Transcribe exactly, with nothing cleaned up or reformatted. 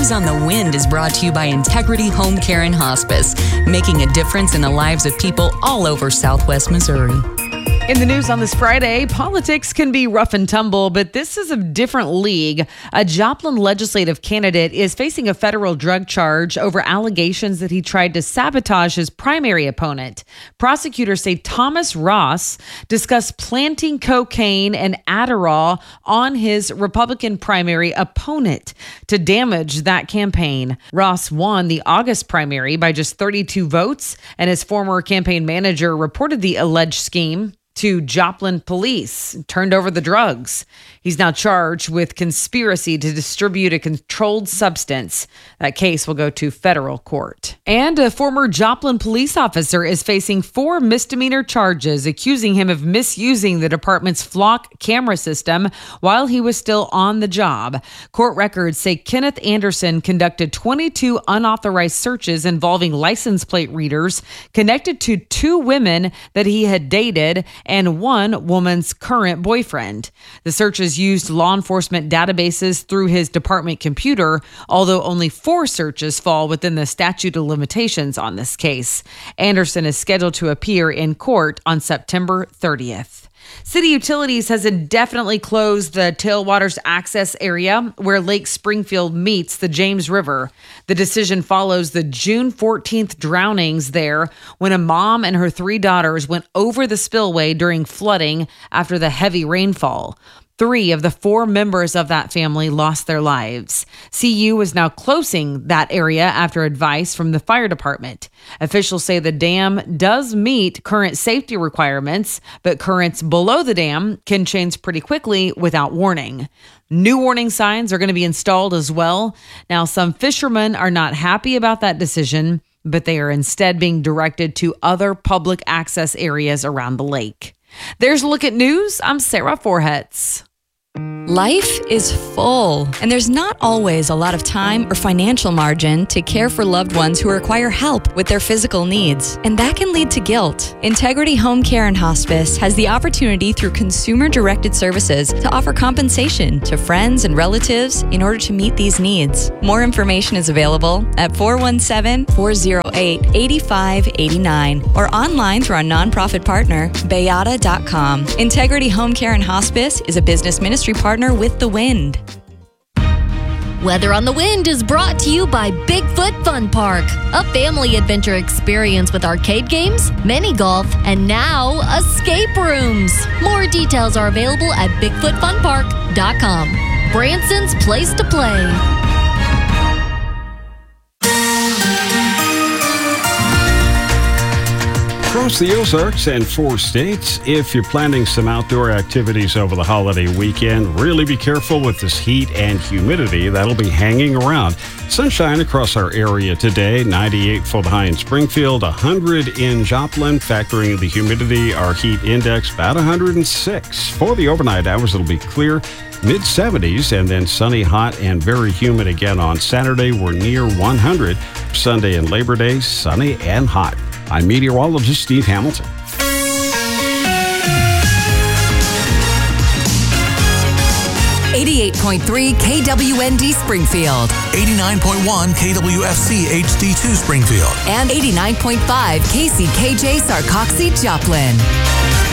News on the Wind is brought to you by Integrity Home Care and Hospice, making a difference in the lives of people all over Southwest Missouri. In the news on this Friday, politics can be rough and tumble, but this is a different league. A Joplin legislative candidate is facing a federal drug charge over allegations that he tried to sabotage his primary opponent. Prosecutors say Thomas Ross discussed planting cocaine and Adderall on his Republican primary opponent to damage that campaign. Ross won the August primary by just thirty-two votes, and his former campaign manager reported the alleged scheme to Joplin police, turned over the drugs. He's now charged with conspiracy to distribute a controlled substance. That case will go to federal court. And a former Joplin police officer is facing four misdemeanor charges, accusing him of misusing the department's Flock camera system while he was still on the job. Court records say Kenneth Anderson conducted twenty-two unauthorized searches involving license plate readers connected to two women that he had dated and one woman's current boyfriend. The searches used law enforcement databases through his department computer, although only four searches fall within the statute of limitations on this case. Anderson is scheduled to appear in court on September thirtieth. City Utilities has indefinitely closed the Tailwaters access area where Lake Springfield meets the James River. The decision follows the June fourteenth drownings there when a mom and her three daughters went over the spillway during flooding after the heavy rainfall. Three of the four members of that family lost their lives. C U is now closing that area after advice from the fire department. Officials say the dam does meet current safety requirements, but currents below the dam can change pretty quickly without warning. New warning signs are going to be installed as well. Now, some fishermen are not happy about that decision, but they are instead being directed to other public access areas around the lake. There's a look at news. I'm Sarah Forhetz. Life is full, and there's not always a lot of time or financial margin to care for loved ones who require help with their physical needs, and that can lead to guilt. Integrity Home Care and Hospice has the opportunity through consumer-directed services to offer compensation to friends and relatives in order to meet these needs. More information is available at four one seven, four oh eight, eight five eight nine or online through our nonprofit partner, bayada dot com. Integrity Home Care and Hospice is a business ministry partner with The Wind. Weather on the Wind is brought to you by Bigfoot Fun Park, a family adventure experience with arcade games, mini golf, and now escape rooms. More details are available at bigfoot fun park dot com. Branson's place to play. Across the Ozarks and four states, if you're planning some outdoor activities over the holiday weekend, really be careful with this heat and humidity that'll be hanging around. Sunshine across our area today, ninety-eight for the high in Springfield, one hundred in Joplin. Factoring the humidity, our heat index about one hundred six. For the overnight hours, it'll be clear, mid seventies, and then sunny, hot, and very humid again on Saturday. We're near one hundred. Sunday and Labor Day, sunny and hot. I'm meteorologist Steve Hamilton. eighty-eight point three K W N D Springfield. eighty-nine point one K W F C H D two Springfield. And eighty-nine point five K C K J Sarcoxy Joplin.